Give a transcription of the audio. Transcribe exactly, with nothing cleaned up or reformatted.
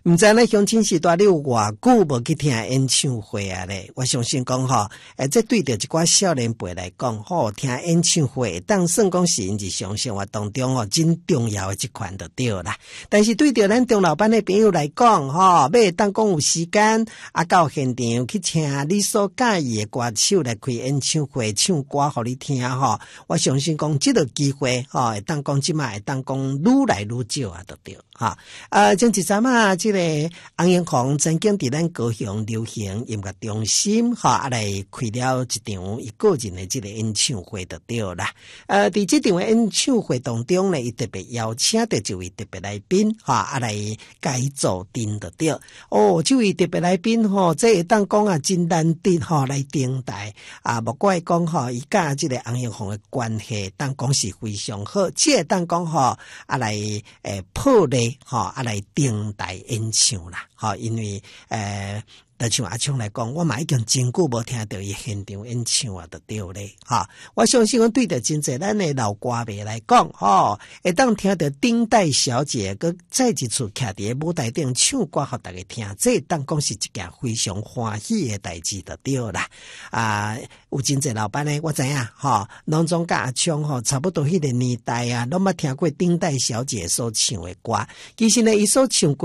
毋知咱乡亲时代你有偌久无去听演唱会啊咧？我相信讲吼，诶，这对着一寡少年辈来讲，吼，听演唱会当算讲是因日常生活当中吼真重要的一款就对啦。但是对着咱中老板的朋友来讲，吼，要当讲有时间啊，到现场去听你所介意的歌手来开演唱会唱歌互你听吼，我相信讲这个机会吼，会当讲即卖会当讲愈来愈少啊，就对哈。呃，前一阵啊，这个洪英红曾经伫咱高雄流行音乐中心哈，啊来开了一场伊个人的这个演唱会就对啦。呃，伫这场演唱会当中呢，伊特别邀请到一位特别来宾哈，啊来改造阵就对。哦，这位特别来宾吼，这会当讲啊真难得吼来登台啊，莫怪讲吼，伊甲这个洪英红的关系当讲是非常好，这会当讲吼啊来诶破例吼啊来登台演唱啦，吼，因为诶。就像阿昌来讲，我嘛已经真久无听到伊现场演唱啊，就对咧，哈！我相信讲对着真侪咱的老歌迷来讲，吼，会当听到丁代小姐佮再一次徛伫个舞台顶唱歌，互大家听，这当讲是一件非常欢喜的代志，就对啦。啊，有真侪老板呢，我知影，吼，拢总甲阿昌吼差不多迄个年代啊，拢捌听过丁代小姐所唱的歌，其实呢，伊所唱过